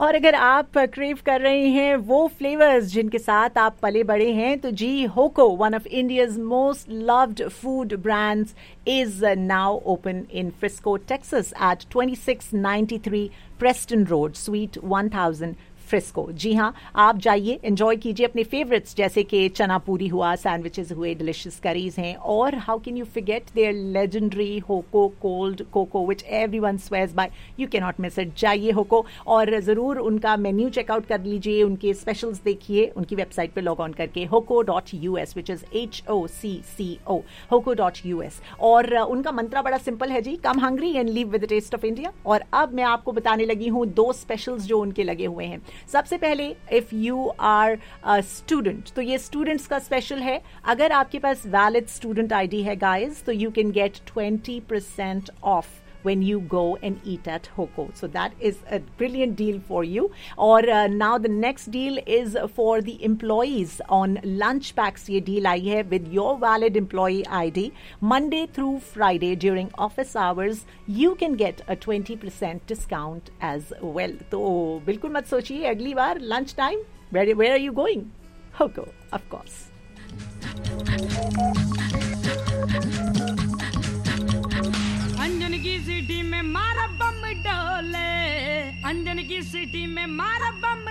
और अगर आप क्रेव कर रहे हैं वो फ्लेवर्स जिनके साथ आप पले बड़े हैं, तो जी होको, one of India's most loved food brands, is now open in Frisco, Texas at 2693 Preston Road, Suite 1000, Frisco. जी हाँ, आप जाइए, एंजॉय कीजिए अपने फेवरेट्स जैसे कि चना पूरी हुआ, सैंडविचेस हुए, डिलिशियस करीज हैं, और how can you forget there legendary होको cold cocoa which everyone swears bye. You can not miss it. जाइए होको और ज़रूर उनका मेन्यू चेकआउट कर लीजिए, उनके स्पेशल्स देखिए उनकी वेबसाइट पे लॉग ऑन करके, hoco.us which is HOCCO, hoco.us। और उनका मंत्रा बड़ा सिंपल है जी, कम hungry and leave with the test of India. और अब मैं आपको बताने लगी हूँ 2 स्पेशल्स जो उनके लगे हुए हैं। सबसे पहले, if you are a student, तो ये स्टूडेंट्स का स्पेशल है। अगर आपके पास वैलिड स्टूडेंट आईडी है गाइस, तो you can get 20% of when you go and eat at Hoko. So that is a brilliant deal for you. Or now the next deal is for the employees on lunch packs. ये deal आई है with your valid employee ID. Monday through Friday during office hours, you can get a 20% discount as well. तो बिल्कुल मत सोचिए अगली बार lunch time, where are you going? Hoko, of course. अंजन की city में मारा बम डोले, अंजन की सिटी में मारा बम